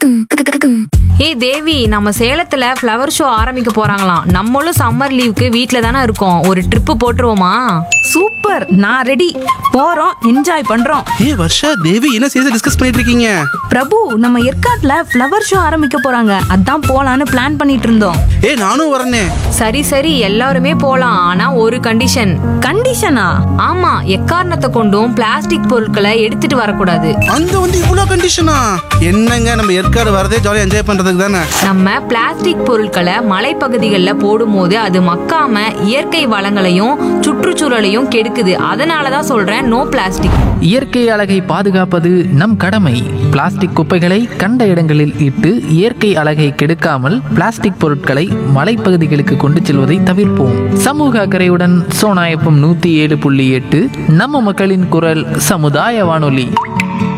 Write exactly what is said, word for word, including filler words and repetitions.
ஏய் தேவி, நம்ம சேலத்துல ஃப்ளவர் ஷோ ஆரம்பிக்க போறாங்களாம். நம்மளும் சம்மர் லீவுக்கு வீட்ல தானே இருக்கோம், ஒரு ட்ரிப்பு போட்டுருவோமா? சூப்பர், நான் ரெடி. போறோம், என்ஜாய் பண்றோம். ஏ வர்ஷா, தேவி என்ன சீரியஸா டிஸ்கஸ் பண்ணிட்டு இருக்கீங்க? பிரபு, நம்ம ஏற்காட்ல ஃப்ளவர் ஷோ ஆரம்பிக்க போறாங்க, அதான் போலான்னு பிளான் பண்ணிட்டு இருந்தோம். ஏ நானும் வரனே. சரி சரி, எல்லாருமே போலாம். ஆனா ஒரு கண்டிஷன். கண்டிஷனா? ஆமா, எக்காரணத்தை கொண்டும் பிளாஸ்டிக் பொருட்களை எடுத்துட்டு வரக்கூடாது. அங்க வந்து இவ்வளவு கண்டிஷனா? என்னங்க, நம்ம ஏற்காடு வரதே ஜாலியா என்ஜாய் பண்றதுக்கு தானே. நம்ம பிளாஸ்டிக் பொருட்களை மலைப்பகுதிகளில் போடும் போது அது மக்காம இயற்கை வளங்களையும் சுற்றுச்சூழலையும் கெடுக்குது. அதனாலதான் சொல்றேன், நோ பிளாஸ்டிக். இயற்கை அழகை பாதுகாப்பது நம் கடமை. பிளாஸ்டிக் குப்பைகளை கண்ட இடங்களில் இட்டு இயற்கை அழகை கெடுக்காமல் பிளாஸ்டிக் பொருட்களை மலைப்பகுதிகளுக்கு கொண்டு செல்வதை தவிர்ப்போம். சமூக அக்கறையுடன் சோனா எஃப் எம் நூத்தி ஏழு புள்ளி எட்டு, நம்ம மக்களின் குரல், சமுதாய வானொலி.